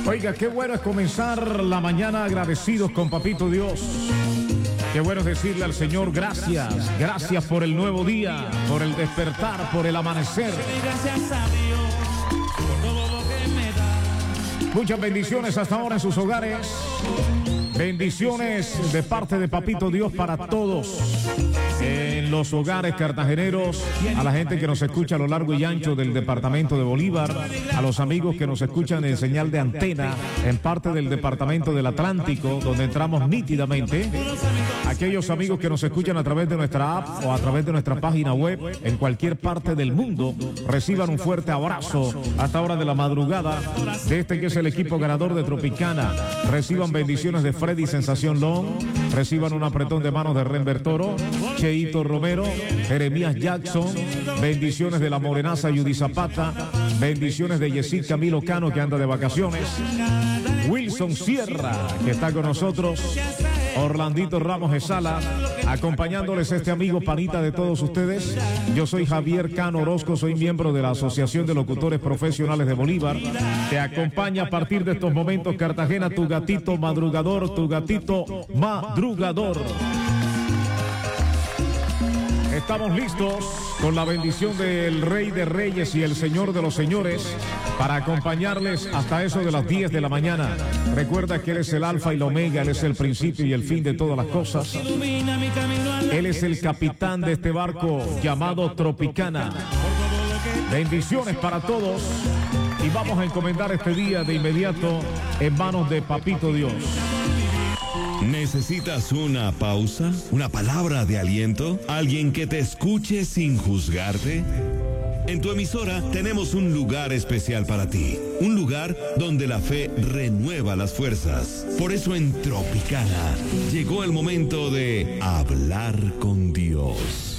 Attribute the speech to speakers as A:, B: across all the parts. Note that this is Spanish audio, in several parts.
A: Oiga, qué bueno es comenzar la mañana agradecidos con Papito Dios. Qué bueno es decirle al Señor gracias. Gracias por el nuevo día, por el despertar, por el amanecer.
B: Gracias a Dios por todo lo que me da.
A: Muchas bendiciones hasta ahora en sus hogares. Bendiciones de parte de Papito Dios para todos en los hogares cartageneros, a la gente que nos escucha a lo largo y ancho del departamento de Bolívar, a los amigos que nos escuchan en señal de antena en parte del departamento del Atlántico, donde entramos nítidamente, aquellos amigos que nos escuchan a través de nuestra app o a través de nuestra página web en cualquier parte del mundo, reciban un fuerte abrazo hasta hora de la madrugada de este que es el equipo ganador de Tropicana. Reciban bendiciones de Freddy Sensación Long, reciban un apretón de manos de Renber Toro, Cheito Romero, Jeremías Jackson, bendiciones de la morenaza Judy Zapata, bendiciones de Yesid Camilo Cano que anda de vacaciones, Wilson Sierra que está con nosotros, Orlandito Ramos Esala, acompañándoles este amigo panita de todos ustedes. Yo soy Javier Cano Orozco, soy miembro de la Asociación de Locutores Profesionales de Bolívar. Te acompaña a partir de estos momentos Cartagena, tu gatito madrugador, tu gatito madrugador. Estamos listos con la bendición del Rey de Reyes y el Señor de los Señores para acompañarles hasta eso de las 10 de la mañana. Recuerda que Él es el alfa y la omega, Él es el principio y el fin de todas las cosas. Él es el capitán de este barco llamado Tropicana. Bendiciones para todos y vamos a encomendar este día de inmediato en manos de Papito Dios.
C: ¿Necesitas una pausa? ¿Una palabra de aliento? ¿Alguien que te escuche sin juzgarte? En tu emisora tenemos un lugar especial para ti. Un lugar donde la fe renueva las fuerzas. Por eso en Tropicana llegó el momento de hablar con Dios.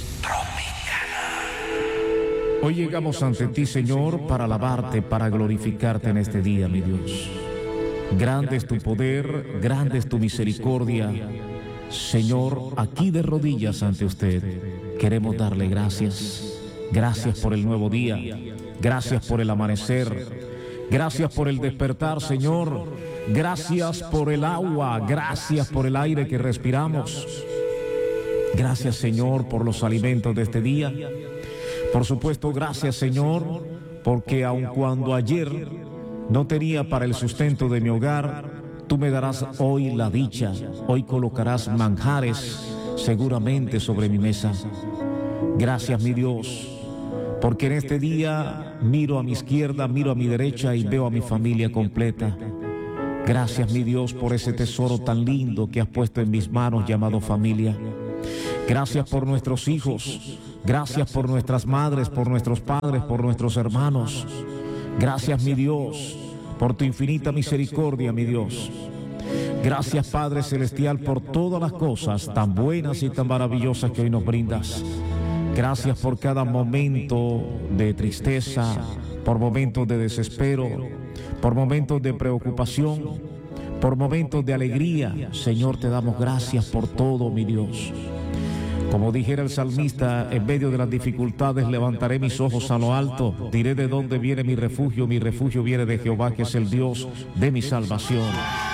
A: Hoy llegamos ante ti, Señor, para alabarte, para glorificarte en este día, mi Dios. Grande es tu poder, grande es tu misericordia. Señor, aquí de rodillas ante usted, queremos darle gracias. Gracias por el nuevo día, gracias por el amanecer, gracias por el despertar, Señor. Gracias por el agua, gracias por el aire que respiramos. Gracias, Señor, por los alimentos de este día. Por supuesto, gracias, Señor, porque aun cuando ayer no tenía para el sustento de mi hogar, tú me darás hoy la dicha. Hoy colocarás manjares seguramente sobre mi mesa. Gracias, mi Dios, porque en este día miro a mi izquierda, miro a mi derecha y veo a mi familia completa. Gracias, mi Dios, por ese tesoro tan lindo que has puesto en mis manos llamado familia. Gracias por nuestros hijos, gracias por nuestras madres, por nuestros padres, por nuestros hermanos. Gracias, mi Dios, por tu infinita misericordia, mi Dios. Gracias, Padre Celestial, por todas las cosas tan buenas y tan maravillosas que hoy nos brindas. Gracias por cada momento de tristeza, por momentos de desespero, por momentos de preocupación, por momentos de alegría. Señor, te damos gracias por todo, mi Dios. Como dijera el salmista, en medio de las dificultades levantaré mis ojos a lo alto, diré de dónde viene mi refugio viene de Jehová, que es el Dios de mi salvación.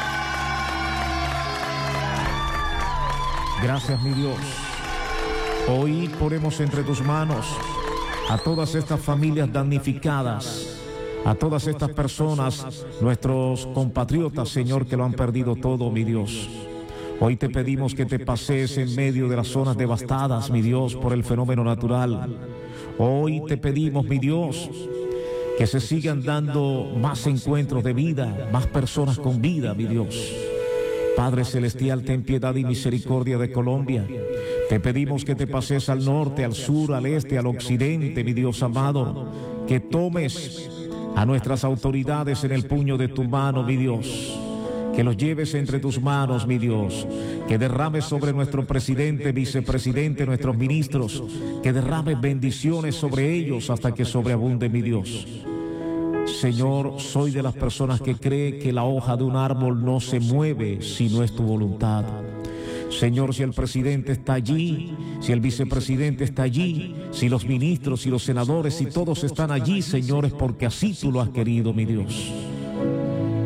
A: Gracias, mi Dios. Hoy ponemos entre tus manos a todas estas familias damnificadas, a todas estas personas, nuestros compatriotas, Señor, que lo han perdido todo, mi Dios. Hoy te pedimos que te pasees en medio de las zonas devastadas, mi Dios, por el fenómeno natural. Hoy te pedimos, mi Dios, que se sigan dando más encuentros de vida, más personas con vida, mi Dios. Padre Celestial, ten piedad y misericordia de Colombia. Te pedimos que te pasees al norte, al sur, al este, al occidente, mi Dios amado. Que tomes a nuestras autoridades en el puño de tu mano, mi Dios. Que los lleves entre tus manos, mi Dios. Que derrames sobre nuestro presidente, vicepresidente, nuestros ministros. Que derrames bendiciones sobre ellos hasta que sobreabunde, mi Dios. Señor, soy de las personas que cree que la hoja de un árbol no se mueve si no es tu voluntad. Señor, si el presidente está allí, si el vicepresidente está allí, si los ministros y los senadores, si todos están allí, Señor, es porque así tú lo has querido, mi Dios.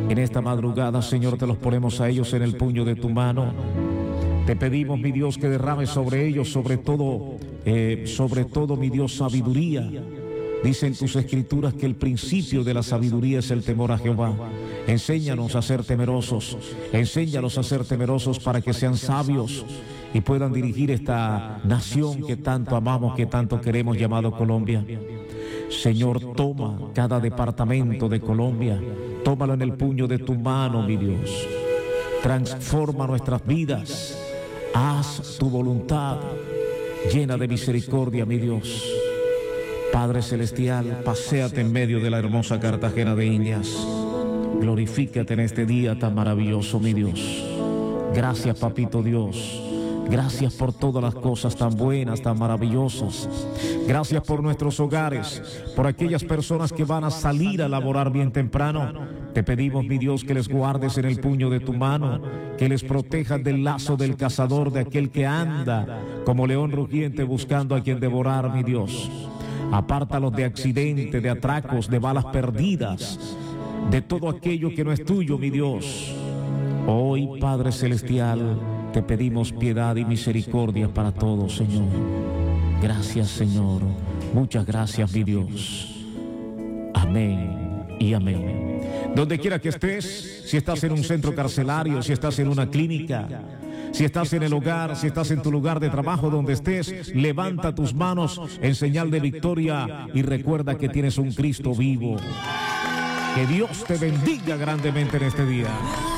A: En esta madrugada, Señor, te los ponemos a ellos en el puño de tu mano. Te pedimos, mi Dios, que derrames sobre ellos, sobre todo, mi Dios, sabiduría. Dicen tus escrituras que el principio de la sabiduría es el temor a Jehová. Enséñanos a ser temerosos, enséñalos a ser temerosos para que sean sabios y puedan dirigir esta nación que tanto amamos, que tanto queremos, llamado Colombia. Señor, toma cada departamento de Colombia, tómalo en el puño de tu mano, mi Dios. Transforma nuestras vidas, haz tu voluntad, llena de misericordia, mi Dios. Padre Celestial, paséate en medio de la hermosa Cartagena de Indias. Glorifícate en este día tan maravilloso, mi Dios. Gracias, Papito Dios. Gracias por todas las cosas tan buenas, tan maravillosas. Gracias por nuestros hogares, por aquellas personas que van a salir a laborar bien temprano. Te pedimos, mi Dios, que les guardes en el puño de tu mano, que les protejas del lazo del cazador, de aquel que anda como león rugiente buscando a quien devorar, mi Dios. Apártalos de accidentes, de atracos, de balas perdidas, de todo aquello que no es tuyo, mi Dios. Hoy, Padre Celestial, te pedimos piedad y misericordia para todos, Señor. Gracias, Señor. Muchas gracias, mi Dios. Amén y amén. Donde quiera que estés, si estás en un centro carcelario, si estás en una clínica, si estás en el hogar, si estás en tu lugar de trabajo, donde estés, levanta tus manos en señal de victoria y recuerda que tienes un Cristo vivo. Que Dios te bendiga grandemente en este día.